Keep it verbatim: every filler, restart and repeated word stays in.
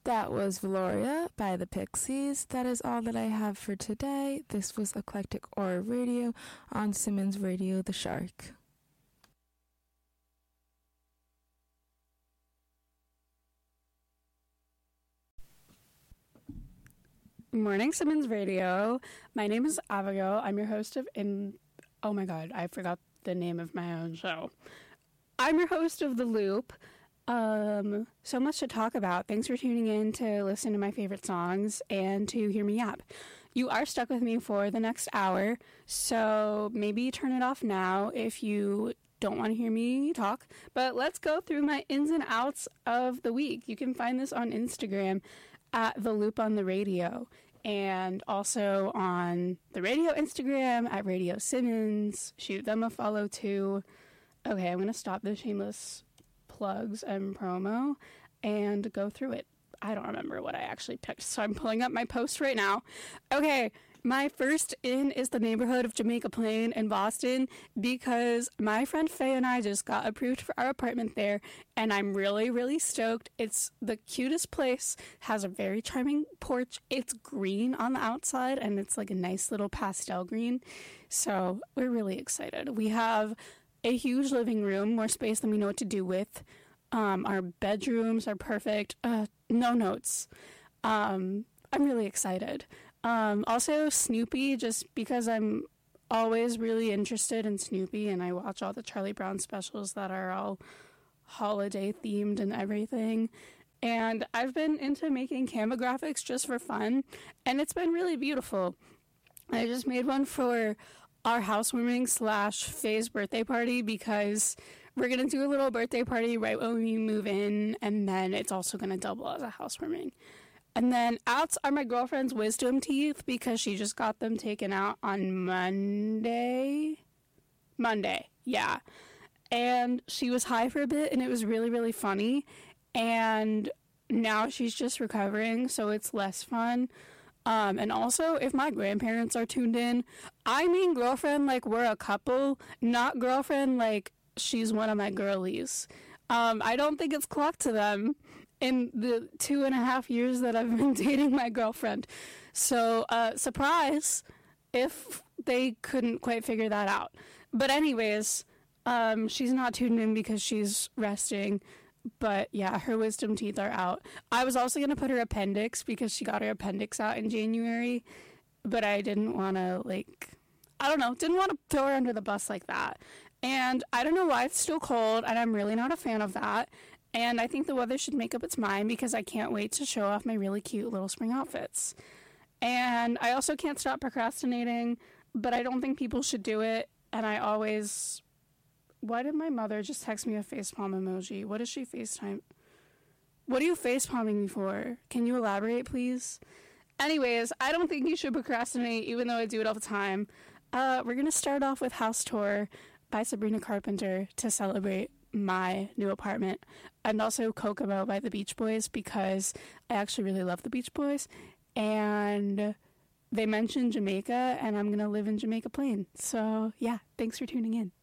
That was Valoria by the Pixies. That is all that I have for today. This was Eclectic Aura Radio on Simmons Radio The Shark. Morning, Simmons Radio. My name is Abigail. I'm your host of In... Oh my god, I forgot the name of my own show. I'm your host of The Loop. Um, so much to talk about. Thanks for tuning in to listen to my favorite songs and to hear me yap. You are stuck with me for the next hour, so maybe turn it off now if you don't want to hear me talk. But let's go through my ins and outs of the week. You can find this on Instagram at The Loop on the Radio, and also on the radio Instagram at Radio Simmons. Shoot them a follow too. Okay, I'm going to stop the shameless plugs and promo and go through it. I don't remember what I actually picked, so I'm pulling up my post right now. Okay, my first in is the neighborhood of Jamaica Plain in Boston, because my friend Faye and I just got approved for our apartment there, and I'm really, really stoked. It's the cutest place, has a very charming porch. It's green on the outside, and it's like a nice little pastel green, so we're really excited. We have a huge living room, more space than we know what to do with. Um, our bedrooms are perfect. Uh, no notes. Um, I'm really excited. Um, also, Snoopy, just because I'm always really interested in Snoopy, and I watch all the Charlie Brown specials that are all holiday themed and everything. And I've been into making Canva graphics just for fun, and it's been really beautiful. I just made one for our housewarming slash Faye's birthday party, because we're going to do a little birthday party right when we move in, and then it's also going to double as a housewarming. And then outs are my girlfriend's wisdom teeth, because she just got them taken out on Monday. Monday, yeah. And she was high for a bit, and it was really, really funny. And now she's just recovering, so it's less fun. Um, and also, if my grandparents are tuned in, I mean girlfriend like we're a couple, not girlfriend like she's one of my girlies. Um, I don't think it's clocked to them in the two and a half years that I've been dating my girlfriend. So, uh, surprise if they couldn't quite figure that out. But anyways, um, she's not tuned in because she's resting. But yeah, her wisdom teeth are out. I was also going to put her appendix, because she got her appendix out in January, but I didn't want to, like, I don't know, didn't want to throw her under the bus like that. And I don't know why it's still cold, and I'm really not a fan of that. And I think the weather should make up its mind, because I can't wait to show off my really cute little spring outfits. And I also can't stop procrastinating, but I don't think people should do it. And I always... Why did my mother just text me a facepalm emoji? What is she FaceTime? What are you facepalming me for? Can you elaborate, please? Anyways, I don't think you should procrastinate, even though I do it all the time. Uh, we're going to start off with House Tour by Sabrina Carpenter to celebrate my new apartment. And also Kokomo by the Beach Boys, because I actually really love the Beach Boys. And they mentioned Jamaica, and I'm going to live in Jamaica Plain. So, yeah, thanks for tuning in.